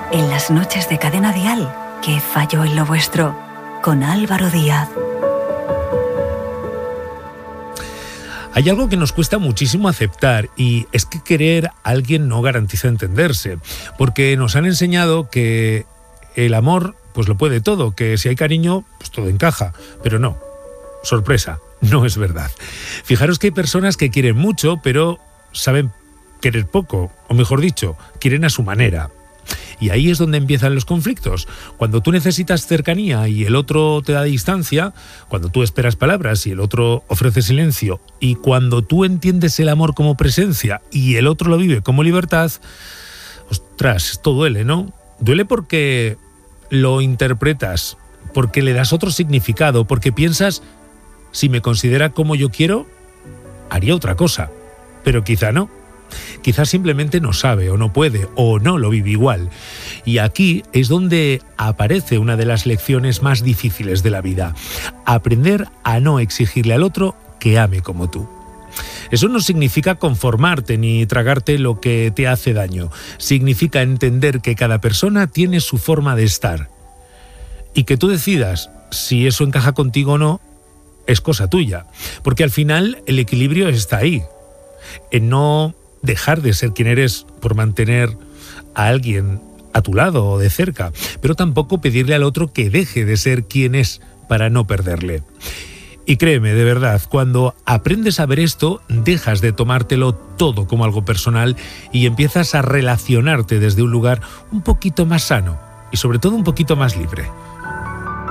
En las noches de Cadena Dial, ¿qué falló en lo vuestro? Con Álvaro Díaz. Hay algo que nos cuesta muchísimo aceptar, y es que querer a alguien no garantiza entenderse, porque nos han enseñado que el amor pues lo puede todo, que si hay cariño pues todo encaja, pero no, sorpresa, no es verdad. Fijaros que hay personas que quieren mucho pero saben querer poco, o mejor dicho, quieren a su manera. Y ahí es donde empiezan los conflictos. Cuando tú necesitas cercanía y el otro te da distancia, cuando tú esperas palabras y el otro ofrece silencio, y cuando tú entiendes el amor como presencia y el otro lo vive como libertad, ostras, esto duele, ¿no? Duele porque lo interpretas, porque le das otro significado, porque piensas, si me considera como yo quiero, haría otra cosa, pero quizá no. Quizás simplemente no sabe o no puede o no lo vive igual. Y aquí es donde aparece una de las lecciones más difíciles de la vida: aprender a no exigirle al otro que ame como tú. Eso no significa conformarte ni tragarte lo que te hace daño. Significa entender que cada persona tiene su forma de estar. Y que tú decidas si eso encaja contigo o no es cosa tuya. Porque al final el equilibrio está ahí. En no dejar de ser quien eres por mantener a alguien a tu lado o de cerca, pero tampoco pedirle al otro que deje de ser quien es para no perderle. Y créeme, de verdad, cuando aprendes a ver esto, dejas de tomártelo todo como algo personal y empiezas a relacionarte desde un lugar un poquito más sano y sobre todo un poquito más libre.